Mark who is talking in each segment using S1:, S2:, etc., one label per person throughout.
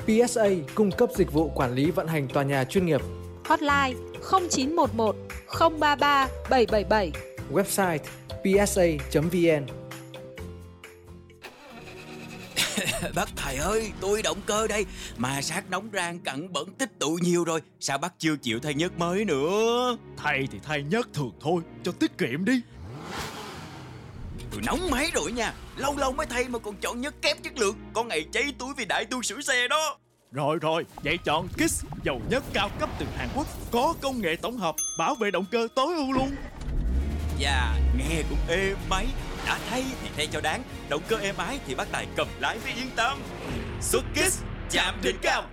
S1: PSA cung cấp dịch vụ quản lý vận hành tòa nhà chuyên nghiệp.
S2: Hotline 0911 033 777.
S1: Website psa.vn.
S3: Bác thầy ơi, tôi động cơ đây, mà sát nóng rang cặn bẩn tích tụ nhiều rồi, sao bác chưa chịu thay nhớt mới nữa?
S4: Thay thì thay nhớt thường thôi, cho tiết kiệm đi.
S3: Tôi nóng máy rồi nha, lâu lâu mới thay mà còn chọn nhớt kém chất lượng, có ngày cháy túi vì đại tu sửa xe đó.
S4: Rồi, vậy chọn Kiss, dầu nhớt cao cấp từ Hàn Quốc, có công nghệ tổng hợp, bảo vệ động cơ tối ưu luôn.
S3: Dạ, nghe cũng êm máy, đã thay thì thay cho đáng, động cơ êm ái thì bác Tài cầm lái với yên tâm. Xuất Kiss, chạm đỉnh cao.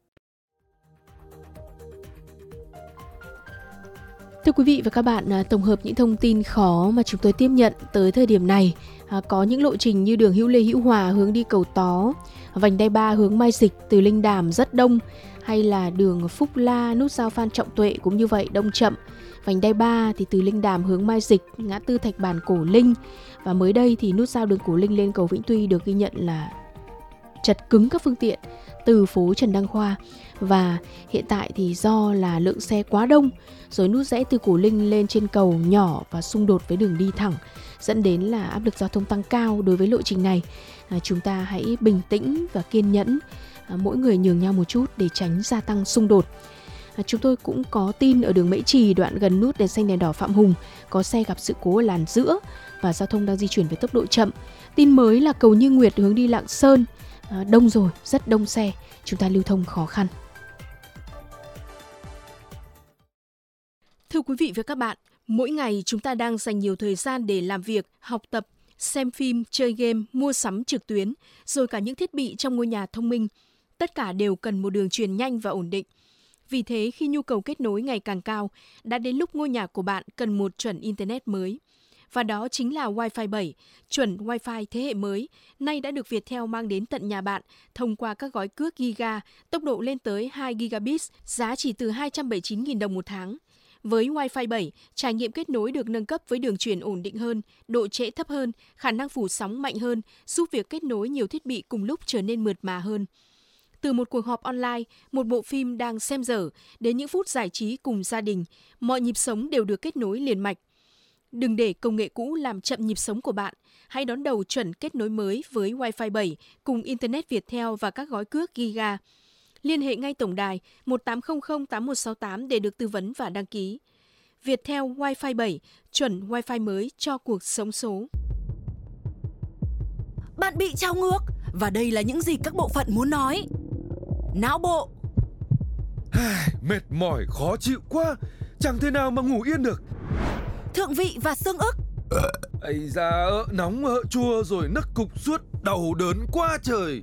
S5: Thưa quý vị và các bạn, tổng hợp những thông tin khó mà chúng tôi tiếp nhận tới thời điểm này, có những lộ trình như đường Hữu Lê Hữu Hòa hướng đi Cầu Tó, vành đai 3 hướng Mai Dịch từ Linh Đàm rất đông, hay là đường Phúc La nút giao Phan Trọng Tuệ cũng như vậy, đông chậm. Vành đai 3 thì từ Linh Đàm hướng Mai Dịch, ngã tư Thạch Bàn Cổ Linh, và mới đây thì nút giao đường Cổ Linh lên cầu Vĩnh Tuy được ghi nhận là chật cứng các phương tiện từ phố Trần Đăng Khoa. Và hiện tại thì do là lượng xe quá đông, rồi nút rẽ từ Cổ Linh lên trên cầu nhỏ và xung đột với đường đi thẳng, dẫn đến là áp lực giao thông tăng cao đối với lộ trình này. Chúng ta hãy bình tĩnh và kiên nhẫn, mỗi người nhường nhau một chút để tránh gia tăng xung đột. Chúng tôi cũng có tin ở đường Mễ Trì, đoạn gần nút đèn xanh đèn đỏ Phạm Hùng, có xe gặp sự cố ở làn giữa và giao thông đang di chuyển với tốc độ chậm. Tin mới là cầu Như Nguyệt hướng đi Lạng Sơn, đông rồi, rất đông xe, chúng ta lưu thông khó khăn. Thưa quý vị và các bạn, mỗi ngày chúng ta đang dành nhiều thời gian để làm việc, học tập, xem phim, chơi game, mua sắm trực tuyến, rồi cả những thiết bị trong ngôi nhà thông minh. Tất cả đều cần một đường truyền nhanh và ổn định. Vì thế, khi nhu cầu kết nối ngày càng cao, đã đến lúc ngôi nhà của bạn cần một chuẩn Internet mới. Và đó chính là Wi-Fi 7, chuẩn Wi-Fi thế hệ mới, nay đã được Viettel mang đến tận nhà bạn thông qua các gói cước Giga, tốc độ lên tới 2 gigabit, giá chỉ từ 279.000 đồng một tháng. Với Wi-Fi 7, trải nghiệm kết nối được nâng cấp với đường truyền ổn định hơn, độ trễ thấp hơn, khả năng phủ sóng mạnh hơn, giúp việc kết nối nhiều thiết bị cùng lúc trở nên mượt mà hơn. Từ một cuộc họp online, một bộ phim đang xem dở, đến những phút giải trí cùng gia đình, mọi nhịp sống đều được kết nối liền mạch. Đừng để công nghệ cũ làm chậm nhịp sống của bạn. Hãy đón đầu chuẩn kết nối mới với Wi-Fi 7 cùng Internet Viettel và các gói cước Giga. Liên hệ ngay tổng đài 1800 8168 để được tư vấn và đăng ký. Viettel Wi-Fi 7, chuẩn Wi-Fi mới cho cuộc sống số.
S6: Bạn bị trao ngược, và đây là những gì các bộ phận muốn nói. Não bộ.
S7: Mệt mỏi, khó chịu quá, chẳng thể nào mà ngủ yên được.
S6: Thượng vị và xương ức.
S7: Ây da, nóng chua rồi nức cục suốt, đau đớn quá trời.